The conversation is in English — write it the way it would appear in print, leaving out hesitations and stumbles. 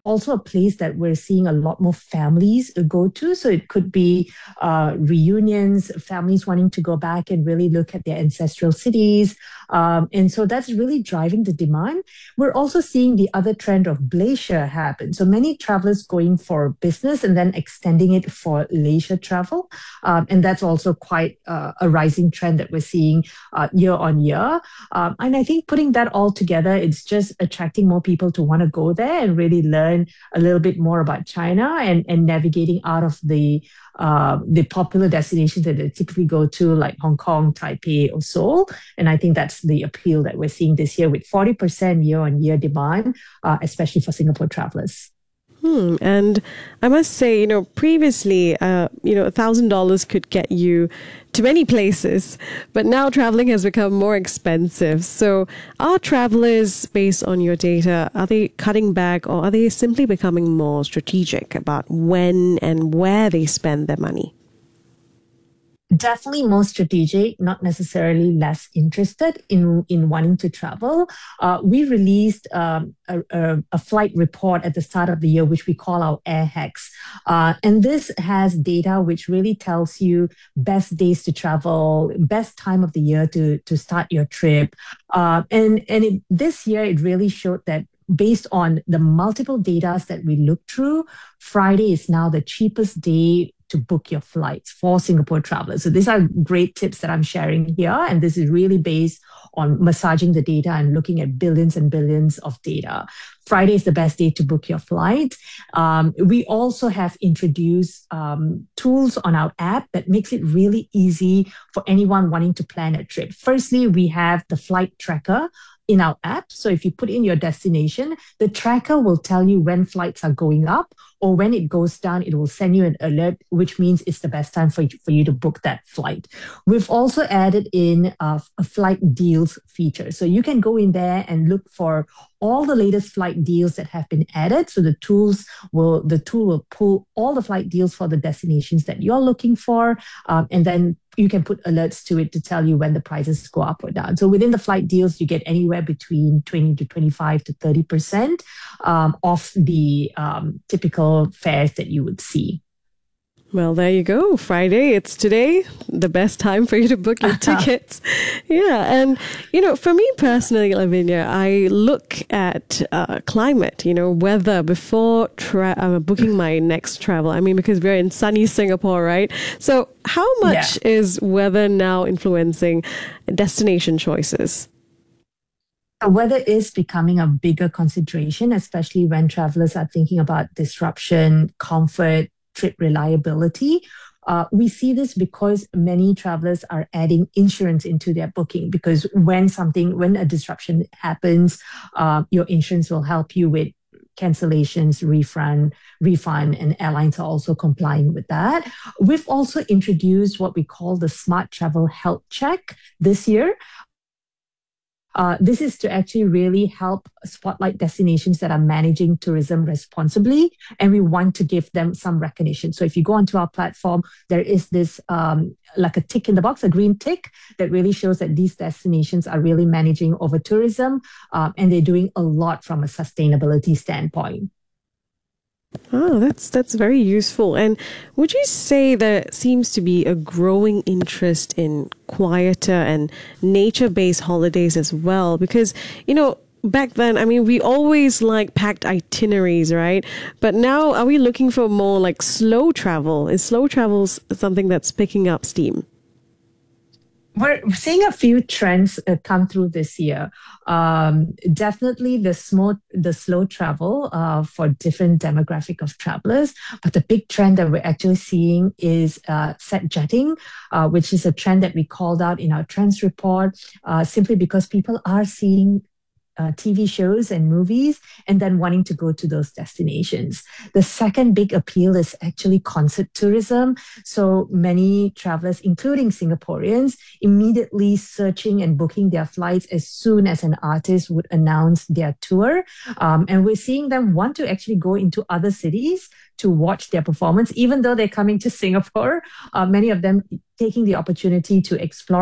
also a place that we're seeing a lot more families go to. So it could be reunions, families wanting to go back and really look at their ancestral cities. And so that's really driving the demand. We're also seeing the other trend of leisure happen. So many travelers going for business and then extending it for leisure travel. And that's also quite a rising trend that we're seeing year on year. And I think putting that all together, it's just attracting more people to want to go there and really learn a little bit more about China and navigating out of the popular destinations that they typically go to, like Hong Kong, Taipei, or Seoul. And I think that's the appeal that we're seeing this year with 40% year on year demand, especially for Singapore travelers. And I must say, previously, $1,000 could get you to many places, but now traveling has become more expensive. So are travelers, based on your data, are they cutting back, or are they simply becoming more strategic about when and where they spend their money? Definitely more strategic, not necessarily less interested in wanting to travel. We released a flight report at the start of the year, which we call our Air Hacks. And this has data which really tells you best days to travel, best time of the year to start your trip. This year, it really showed that based on the multiple data that we looked through, Friday is now the cheapest day to book your flights for Singapore travelers. So these are great tips that I'm sharing here. And this is really based on massaging the data and looking at billions and billions of data. Friday is the best day to book your flight. We also have introduced tools on our app that makes it really easy for anyone wanting to plan a trip. Firstly, we have the flight tracker in our app. So if you put in your destination, the tracker will tell you when flights are going up, or when it goes down, it will send you an alert, which means it's the best time for you to book that flight. We've also added in a flight deals feature. So you can go in there and look for all the latest flight deals that have been added. So the tool will pull all the flight deals for the destinations that you're looking for. And then you can put alerts to it to tell you when the prices go up or down. So within the flight deals, you get anywhere between 20 to 25 to 30% off the typical fares that you would see. Well, there you go. Friday, it's today, the best time for you to book your tickets. Yeah. And, for me personally, Lavinia, I look at climate, weather before booking my next travel. I mean, because we're in sunny Singapore, right? So how much is weather now influencing destination choices? Weather is becoming a bigger consideration, especially when travelers are thinking about disruption, comfort, trip reliability. We see this because many travelers are adding insurance into their booking, because when a disruption happens, your insurance will help you with cancellations, refund, and airlines are also complying with that. We've also introduced what we call the Smart Travel Health Check this year. This is to actually really help spotlight destinations that are managing tourism responsibly, and we want to give them some recognition. So if you go onto our platform, there is this like a tick in the box, a green tick that really shows that these destinations are really managing over tourism, and they're doing a lot from a sustainability standpoint. Oh, that's very useful. And would you say there seems to be a growing interest in quieter and nature-based holidays as well? Because, back then, I mean, we always packed itineraries, right? But now are we looking for more like slow travel? Is slow travel something that's picking up steam? We're seeing a few trends come through this year. Definitely the slow travel for different demographic of travelers. But the big trend that we're actually seeing is set jetting, which is a trend that we called out in our trends report, simply because people are seeing TV shows and movies and then wanting to go to those destinations. The second big appeal is actually concert tourism. So many travelers, including Singaporeans, immediately searching and booking their flights as soon as an artist would announce their tour. And we're seeing them want to actually go into other cities to watch their performance, even though they're coming to Singapore. Many of them taking the opportunity to explore